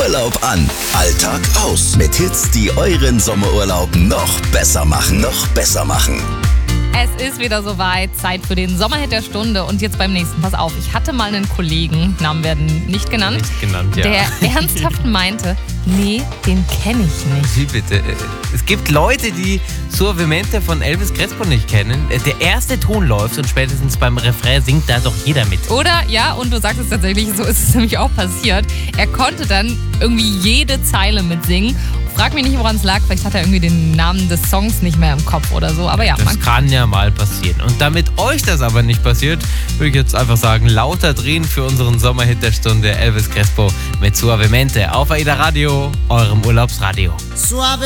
Urlaub an, Alltag aus. Mit Hits, die euren Sommerurlaub noch besser machen. Es ist wieder soweit, Zeit für den Sommerhit der Stunde. Und jetzt beim nächsten, pass auf, ich hatte mal einen Kollegen, Namen werden nicht genannt, Ja. der ernsthaft meinte, nee, den kenne ich nicht. Wie bitte? Es gibt Leute, die Suavemente von Elvis Crespo nicht kennen. Der erste Ton läuft und spätestens beim Refrain singt da doch jeder mit. Oder, ja, und du sagst es tatsächlich, so ist es nämlich auch passiert. Er konnte dann irgendwie jede Zeile mitsingen. Frag mich nicht, woran es lag. Vielleicht hat er irgendwie den Namen des Songs nicht mehr im Kopf oder so. Aber ja, Das kann ja mal passieren. Und damit euch das aber nicht passiert, würde ich jetzt einfach sagen, lauter drehen für unseren Sommerhit der Stunde. Elvis Crespo mit Suavemente auf AIDA Radio, eurem Urlaubsradio.